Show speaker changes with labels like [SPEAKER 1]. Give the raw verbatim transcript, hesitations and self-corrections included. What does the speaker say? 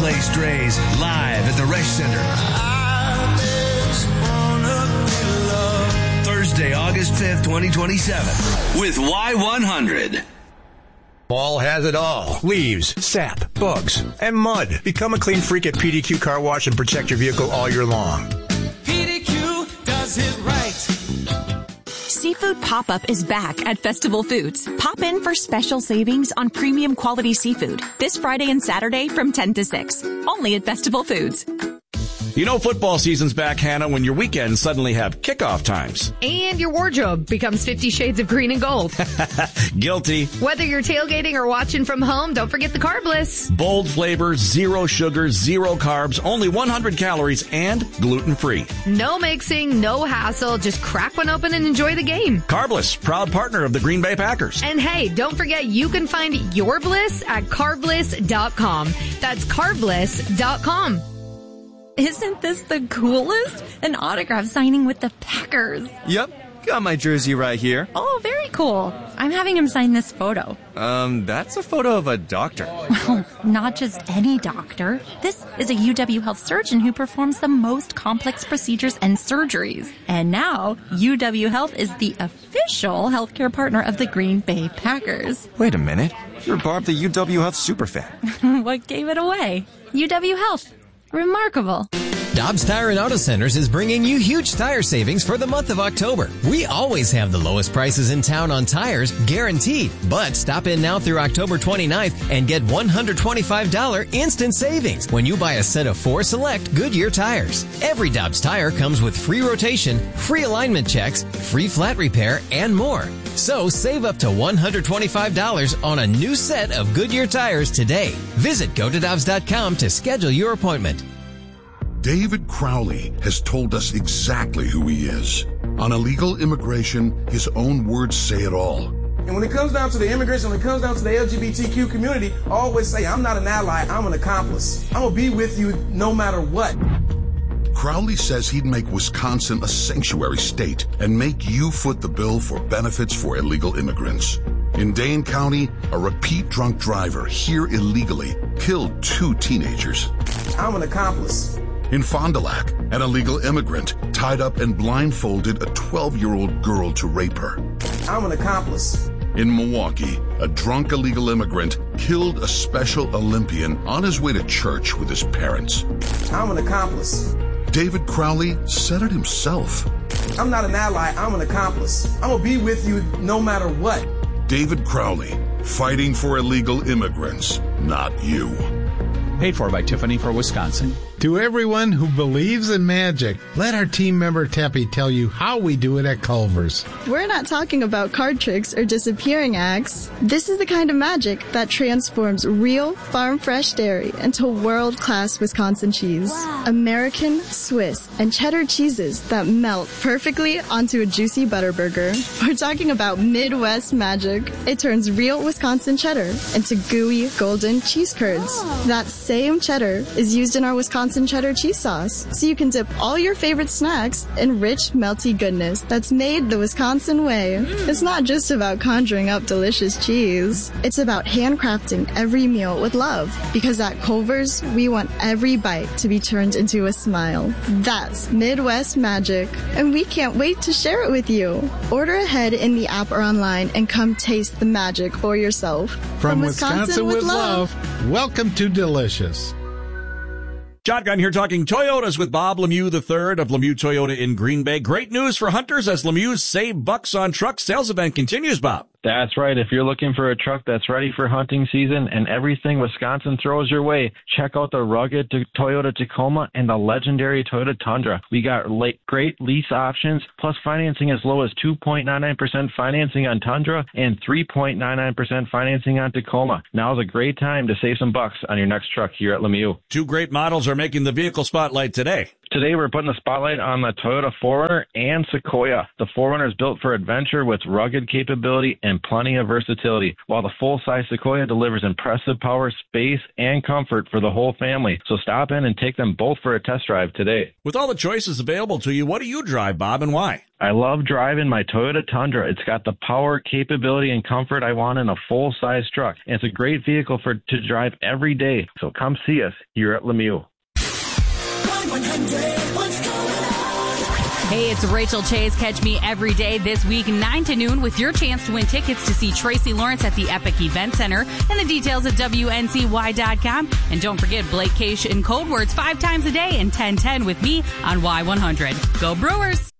[SPEAKER 1] Clay Strays live at the Resch Center. Thursday, August fifth, twenty twenty-seven with Y one hundred.
[SPEAKER 2] Fall has it all. Leaves, sap, bugs, and mud. Become a clean freak at P D Q Car Wash and protect your vehicle all year long.
[SPEAKER 3] P D Q does it right.
[SPEAKER 4] Seafood Pop-Up is back at Festival Foods. Pop in for special savings on premium quality seafood this Friday and Saturday from ten to six. Only at Festival Foods.
[SPEAKER 5] You know football season's back, Hannah, when your weekends suddenly have kickoff times.
[SPEAKER 6] And your wardrobe becomes fifty shades of green and gold.
[SPEAKER 5] Guilty.
[SPEAKER 6] Whether you're tailgating or watching from home, don't forget the Carbliss.
[SPEAKER 5] Bold flavor, zero sugar, zero carbs, only one hundred calories, and gluten-free.
[SPEAKER 6] No mixing, no hassle. Just crack one open and enjoy the game.
[SPEAKER 5] Carbliss, proud partner of the Green Bay Packers.
[SPEAKER 6] And hey, don't forget you can find your bliss at carbliss dot com. That's carbliss dot com.
[SPEAKER 4] Isn't this the coolest? An autograph signing with the Packers.
[SPEAKER 7] Yep, got my jersey right here.
[SPEAKER 4] Oh, very cool. I'm having him sign this photo.
[SPEAKER 7] Um, that's a photo of a doctor.
[SPEAKER 4] Well, not just any doctor. This is a U W Health surgeon who performs the most complex procedures and surgeries. And now, U W Health is the official healthcare partner of the Green Bay Packers.
[SPEAKER 7] Wait a minute. You're Barb, the U W Health superfan.
[SPEAKER 4] What gave it away? U W Health. Remarkable.
[SPEAKER 8] Dobbs Tire and Auto Centers is bringing you huge tire savings for the month of October. We always have the lowest prices in town on tires, guaranteed. But stop in now through October twenty-ninth and get one hundred twenty-five dollars instant savings when you buy a set of four select Goodyear tires. Every Dobbs tire comes with free rotation, free alignment checks, free flat repair, and more. So save up to one hundred twenty-five dollars on a new set of Goodyear tires today. Visit go to dobbs dot com to schedule your appointment.
[SPEAKER 9] David Crowley has told us exactly who he is. On illegal immigration, his own words say it all.
[SPEAKER 10] And when it comes down to the immigration, when it comes down to the L G B T Q community, I always say, I'm not an ally, I'm an accomplice. I'm gonna be with you no matter what.
[SPEAKER 9] Crowley says he'd make Wisconsin a sanctuary state and make you foot the bill for benefits for illegal immigrants. In Dane County, a repeat drunk driver here illegally killed two teenagers.
[SPEAKER 10] I'm an accomplice.
[SPEAKER 9] In Fond du Lac, an illegal immigrant tied up and blindfolded a twelve-year-old girl to rape her.
[SPEAKER 10] I'm an accomplice.
[SPEAKER 9] In Milwaukee, a drunk illegal immigrant killed a Special Olympian on his way to church with his parents.
[SPEAKER 10] I'm an accomplice.
[SPEAKER 9] David Crowley said it himself.
[SPEAKER 10] I'm not an ally, I'm an accomplice. I'm gonna be with you no matter what.
[SPEAKER 9] David Crowley, fighting for illegal immigrants, not you.
[SPEAKER 11] Paid for by Tiffany for Wisconsin.
[SPEAKER 12] To everyone who believes in magic, let our team member Teppy tell you how we do it at Culver's.
[SPEAKER 13] We're not talking about card tricks or disappearing acts. This is the kind of magic that transforms real farm-fresh dairy into world-class Wisconsin cheese. Wow. American, Swiss, and cheddar cheeses that melt perfectly onto a juicy butter burger. We're talking about Midwest magic. It turns real Wisconsin cheddar into gooey, golden cheese curds. Oh. That same cheddar is used in our Wisconsin cheddar cheese sauce, so you can dip all your favorite snacks in rich, melty goodness that's made the Wisconsin way. Mm. It's not just about conjuring up delicious cheese. It's about handcrafting every meal with love, because at Culver's, we want every bite to be turned into a smile. That's Midwest magic, and we can't wait to share it with you. Order ahead in the app or online and come taste the magic for yourself.
[SPEAKER 12] From, From Wisconsin, Wisconsin with, with love, love, welcome to Delicious.
[SPEAKER 5] Shotgun here talking Toyotas with Bob Lemieux the third of Lemieux Toyota in Green Bay. Great news for hunters as Lemieux's Save Bucks on Trucks sales event continues, Bob.
[SPEAKER 14] That's right. If you're looking for a truck that's ready for hunting season and everything Wisconsin throws your way, check out the rugged Toyota Tacoma and the legendary Toyota Tundra. We got great lease options, plus financing as low as two point nine nine percent financing on Tundra and three point nine nine percent financing on Tacoma. Now's a great time to save some bucks on your next truck here at Lemieux.
[SPEAKER 5] Two great models are making the vehicle spotlight today.
[SPEAKER 14] Today, we're putting the spotlight on the Toyota four runner and Sequoia. The four runner is built for adventure with rugged capability and plenty of versatility, while the full-size Sequoia delivers impressive power, space, and comfort for the whole family. So stop in and take them both for a test drive today.
[SPEAKER 5] With all the choices available to you, what do you drive, Bob, and why?
[SPEAKER 14] I love driving my Toyota Tundra. It's got the power, capability, and comfort I want in a full-size truck. And it's a great vehicle for to drive every day. So come see us here at Lemieux.
[SPEAKER 15] Hey, it's Rachel Chase. Catch me every day this week, nine to noon, with your chance to win tickets to see Tracy Lawrence at the Epic Event Center. And the details at W N C Y dot com. And don't forget Blake Case and Code Words five times a day and ten ten with me on Y one hundred. Go Brewers!